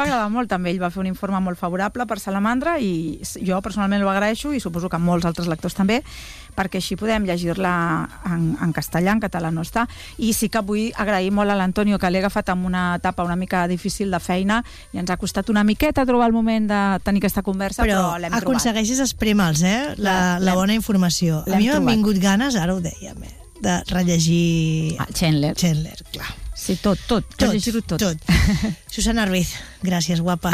va agradar molt, també. Ell va fer un informe molt favorable per Salamandra i jo personalment ho agraeixo i suposo que molts altres lectors també, perquè així podem llegir-la en castellà, en català no està. I sí que vull agrair molt a l'Antonio, que l'he agafat en una etapa una mica difícil de feina i ens ha costat una miqueta trobar el moment de tenir aquesta conversa, però l'hem trobat. Aconsegueixes esprema'ls, la bona informació. A mi m'han vingut ganes, ara ho dèiem, de rellegir... Chandler. Chandler, clar. Sí, tot. Rellegir-ho tot. Susana Ruiz, gràcies, guapa.